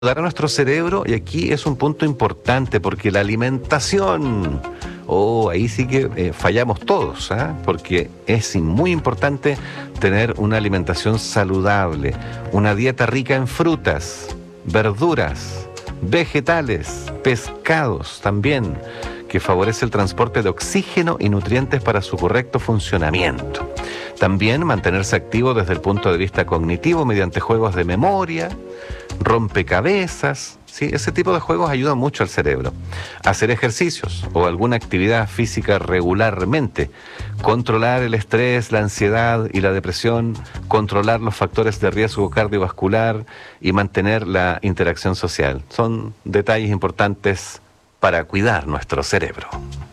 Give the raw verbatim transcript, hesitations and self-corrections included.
Dar a nuestro cerebro, y aquí es un punto importante porque la alimentación, oh, ahí sí que eh, fallamos todos, ¿eh? Porque es muy importante tener una alimentación saludable, una dieta rica en frutas, verduras, vegetales, pescados también, que favorece el transporte de oxígeno y nutrientes para su correcto funcionamiento. También mantenerse activo desde el punto de vista cognitivo mediante juegos de memoria, rompecabezas, ¿sí? Ese tipo de juegos ayudan mucho al cerebro. Hacer ejercicios o alguna actividad física regularmente. Controlar el estrés, la ansiedad y la depresión. Controlar los factores de riesgo cardiovascular y mantener la interacción social. Son detalles importantes para cuidar nuestro cerebro.